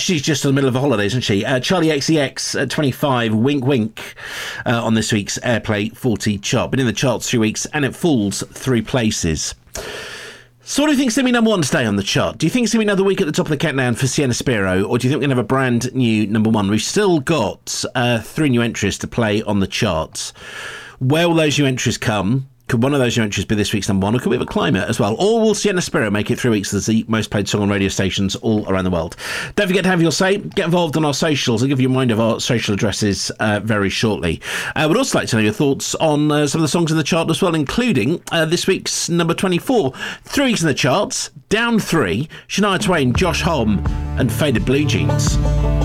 she's just in the middle of the holidays, isn't she? Charlie XCX at 25, Wink Wink, on this week's Airplay 40 chart. Been in the charts 3 weeks, and it falls 3 places. So what do you think's going to be number one today on the chart? Do you think it's going to be another week at the top of the countdown for Sienna Spiro, or do you think we're going to have a brand new number one? We've still got 3 new entries to play on the charts. Where will those new entries come? Could one of those new entries be this week's number one, or could we have a climate as well? Or will Sienna Spiro make it 3 weeks as the most played song on radio stations all around the world? Don't forget to have your say. Get involved on our socials. I'll give you a reminder of our social addresses very shortly. I would also like to know your thoughts on some of the songs in the chart as well, including this week's number 24. 3 weeks in the charts, down 3, Shania Twain, Josh Homme and Faded Blue Jeans.